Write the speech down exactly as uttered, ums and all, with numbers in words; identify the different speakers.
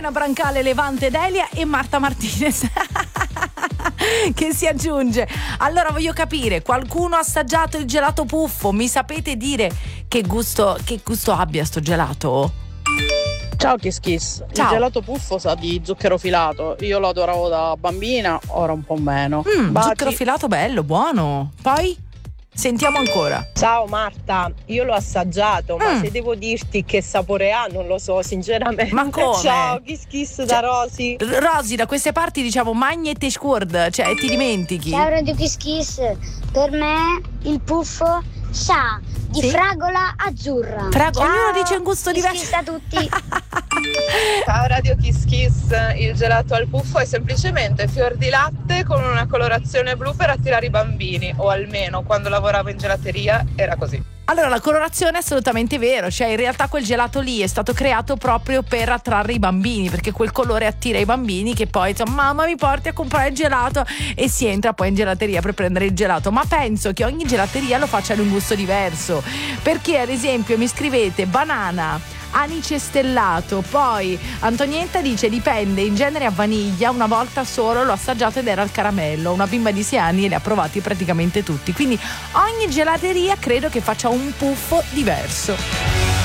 Speaker 1: Elena Brancale, Levante Delia e Marta Martinez che si aggiunge. Allora voglio capire, qualcuno ha assaggiato il gelato puffo? Mi sapete dire che gusto, che gusto abbia sto gelato?
Speaker 2: Ciao Kiss Kiss,
Speaker 1: Ciao.
Speaker 2: Il gelato puffo sa di zucchero filato, io lo adoravo da bambina, ora un po' meno.
Speaker 1: Mm,
Speaker 2: Baci.
Speaker 1: zucchero filato bello, buono. Poi sentiamo ancora.
Speaker 3: Ciao Marta, io l'ho assaggiato, ma
Speaker 1: Mm.
Speaker 3: se devo dirti che sapore ha non lo so sinceramente.
Speaker 1: Ma come?
Speaker 3: Ciao, Kiss Kiss da Rosy.
Speaker 1: R- Rosy, da queste parti diciamo magni e te scuord, cioè ti dimentichi.
Speaker 4: Ciao Radio Kiss Kiss, per me il puffo sa di
Speaker 1: Sì?
Speaker 4: fragola azzurra.
Speaker 1: Frago-
Speaker 4: Ciao,
Speaker 1: ognuno dice un gusto
Speaker 4: Kiss
Speaker 1: diverso.
Speaker 4: Kiss a tutti.
Speaker 5: Ciao Radio Kiss Kiss, il gelato al puffo è semplicemente fior di latte con una colorazione blu per attirare i bambini, o almeno quando lavoravo in gelateria era così.
Speaker 1: Allora, la colorazione è assolutamente vero, cioè in realtà quel gelato lì è stato creato proprio per attrarre i bambini, perché quel colore attira i bambini che poi dicono mamma mi porti a comprare il gelato e si entra poi in gelateria per prendere il gelato. Ma penso che ogni gelateria lo faccia in un gusto diverso, perché ad esempio mi scrivete banana, anice stellato, poi Antonietta dice dipende, in genere a vaniglia, una volta solo l'ho assaggiato ed era al caramello, una bimba di sei anni e li ha provati praticamente tutti, quindi ogni gelateria credo che faccia un puffo diverso.